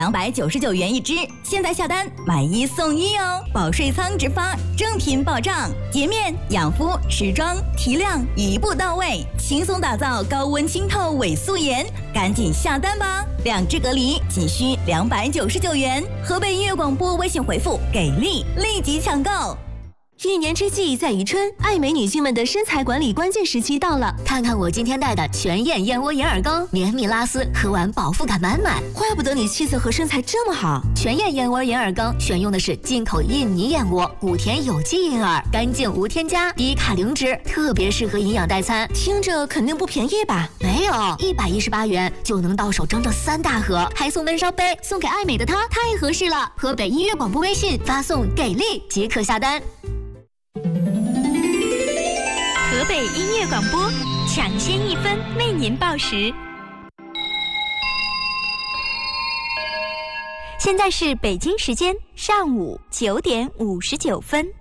299元一支，现在下单买1送1哦！保税仓直发，正品保障，洁面、养肤、持妆、提亮一步到位，轻松打造高温清透伪素颜，赶紧下单吧！2支隔离仅需299元，河北音乐广播微信回复“给力”立即抢购。 一年之计在于春，爱美女性们的身材管理关键时期到了。 看看我今天带的全燕燕窝银耳羹，绵密拉丝，喝完饱腹感满满。 怪不得你气色和身材这么好。 全燕燕窝银耳羹选用的是进口印尼燕窝，谷田有机银耳，干净无添加，低卡零脂，特别适合营养代餐。 听着肯定不便宜吧？ 没有，118元就能到手整整3大盒，还送温烧杯，送给爱美的她太合适了。河北音乐广播微信发送“给力”即可下单。 河北音乐广播，抢先1分为您报时。现在是北京时间上午9点59分。